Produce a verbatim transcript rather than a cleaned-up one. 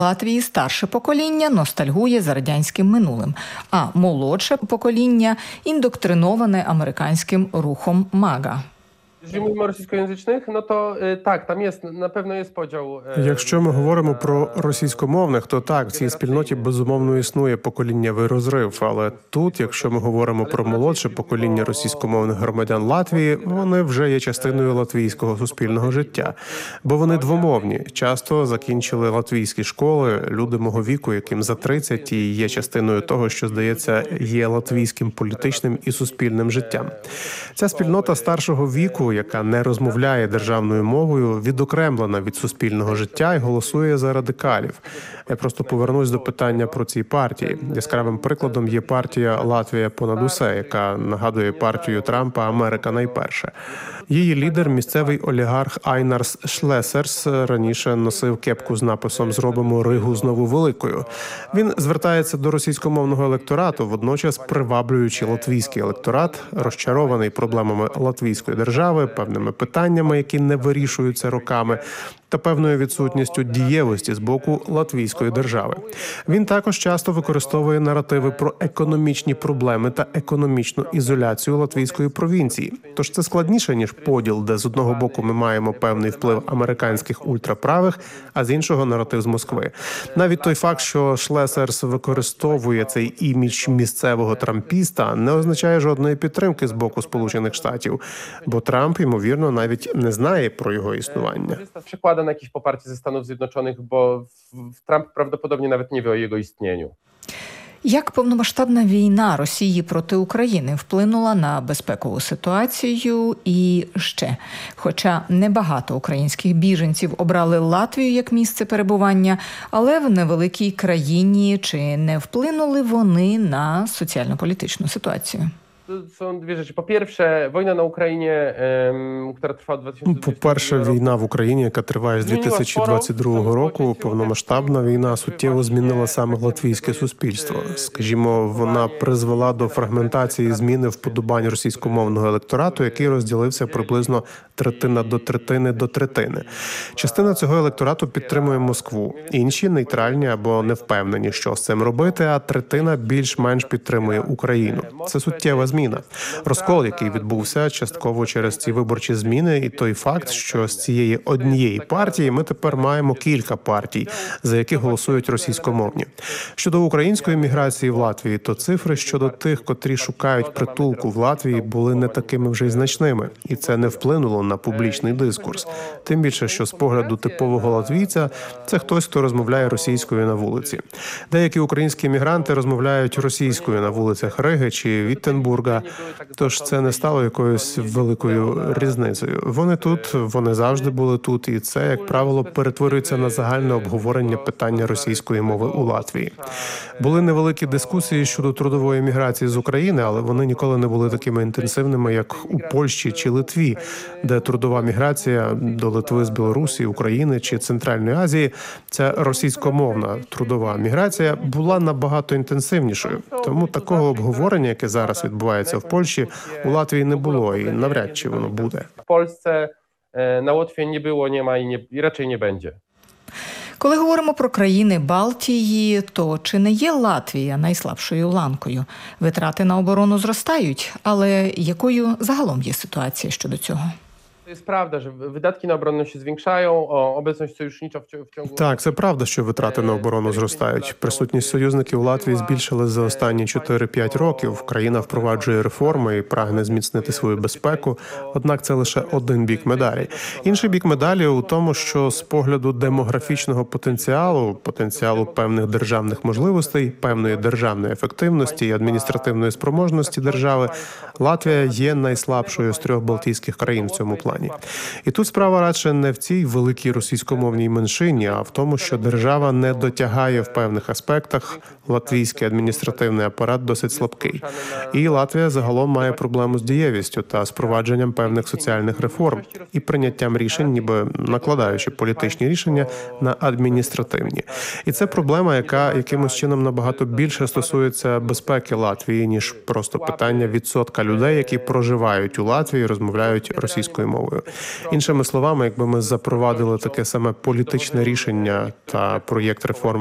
Латвії старше покоління ностальгує за радянським минулим, а молодше покоління індоктриноване американським рухом МАГА. Jeżeli mówimy o rosyjskojęzycznych, no to tak, tam jest, na pewno jest podział. Якщо ми говоримо про російськомовних, то так, в цій спільноті безумовно існує поколіннєвий розрив. Але тут, якщо ми говоримо про молодше покоління російськомовних громадян Латвії, вони вже є частиною латвійського суспільного життя. Бо вони двомовні, часто закінчили латвійські школи, люди мого віку, яким за тридцять, і є частиною того, що, здається, є латвійським політичним і суспільним життям. Ця спільнота старшого віку, яка не розмовляє державною мовою, відокремлена від суспільного життя і голосує за радикалів. Я просто повернусь до питання про ці партії. Яскравим прикладом є партія «Латвія понад усе», яка нагадує партію Трампа «Америка найперше». Її лідер – місцевий олігарх Айнарс Шлесерс, раніше носив кепку з написом «Зробимо Ригу знову великою». Він звертається до російськомовного електорату, водночас приваблюючи латвійський електорат, розчарований проблемами латвійської держави, певними питаннями, які не вирішуються роками, та певною відсутністю дієвості з боку латвійської держави. Він також часто використовує наративи про економічні проблеми та економічну ізоляцію латвійської провінції. Тож це складніше, ніж поділ, де з одного боку ми маємо певний вплив американських ультраправих, а з іншого – наратив з Москви. Навіть той факт, що Шлесерс використовує цей імідж місцевого трампіста, не означає жодної підтримки з боку Сполучених Штатів, бо Трамп, ймовірно, навіть не знає про його існування. Na jakieś poparcie ze Stanów Zjednoczonych, bo Trump prawdopodobnie nawet nie wie o jego istnieniu. Як повномасштабна війна Росії проти України вплинула на безпекову ситуацію і ще? Хоча небагато українських біженців обрали Латвію як місце перебування, але в невеликій країні чи не вплинули вони на соціально-політичну ситуацію? Są dwie rzeczy. Po pierwsze, wojna na Ukrainie, która trwa od дві тисячі двадцять другого По-перше, війна в Україні, яка триває з дві тисячі двадцять другого року, повномасштабна війна суттєво змінила саме латвійське суспільство. Скажімо, вона призвела до фрагментації зміни вподобань російськомовного електорату, який розділився приблизно третина до третини до третини. Частина цього електорату підтримує Москву, інші нейтральні або не впевнені, що з цим робити, а третина більш-менш підтримує Україну. Це суттєва зміна. Розкол, який відбувся частково через ці виборчі зміни, і той факт, що з цієї однієї партії ми тепер маємо кілька партій, за які голосують російськомовні. Щодо української міграції в Латвії, то цифри щодо тих, котрі шукають притулку в Латвії, були не такими вже й значними. І це не вплинуло на публічний дискурс. Тим більше, що з погляду типового латвійця, це хтось, хто розмовляє російською на вулиці. Деякі українські мігранти розмовляють російською на вулицях Риги чи Віттенбурга, тож це не стало якоюсь великою різницею. Вони тут, вони завжди були тут, і це, як правило, перетворюється на загальне обговорення питання російської мови у Латвії. Були невеликі дискусії щодо трудової міграції з України, але вони ніколи не були такими інтенсивними, як у Польщі чи Литві, де трудова міграція до Литви з Білорусі, України чи Центральної Азії, ця російськомовна трудова міграція була набагато інтенсивнішою. Тому такого обговорення, яке зараз відбувається в Польщі, у Латвії не було і навряд чи воно буде. В Польщі на Латвії не було, немає і, не, і радше не буде. Коли говоримо про країни Балтії, то чи не є Латвія найслабшою ланкою? Витрати на оборону зростають, але якою загалом є ситуація щодо цього? To jest prawda, że wydatki na obronność się zwiększają, obecność sojusznicza w ciągu... Так, це правда, що витрати на оборону зростають. Присутність союзників у Латвії збільшилась за останні чотири-п'ять років. Країна впроваджує реформи і прагне зміцнити свою безпеку, однак це лише один бік медалі. Інший бік медалі у тому, що з погляду демографічного потенціалу, потенціалу певних державних можливостей, певної державної ефективності і адміністративної спроможності держави, Латвія є найслабшою з трьох балтійських країн в цьому плані. І тут справа радше не в цій великій російськомовній меншині, а в тому, що держава не дотягає в певних аспектах, латвійський адміністративний апарат досить слабкий. І Латвія загалом має проблему з дієвістю та з провадженням певних соціальних реформ і прийняттям рішень, ніби накладаючи політичні рішення на адміністративні. І це проблема, яка якимось чином набагато більше стосується безпеки Латвії, ніж просто питання відсотка людей, які проживають у Латвії і розмовляють російською мовою. допомогою. Іншими словами, якби ми запровадили таке саме політичне рішення та проєкт реформи